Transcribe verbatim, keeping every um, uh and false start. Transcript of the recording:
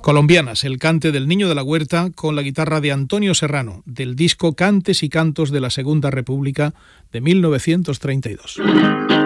Colombianas, el cante del Niño de la Huerta con la guitarra de Antonio Serrano, del disco Cantes y Cantos de la Segunda República de mil novecientos treinta y dos.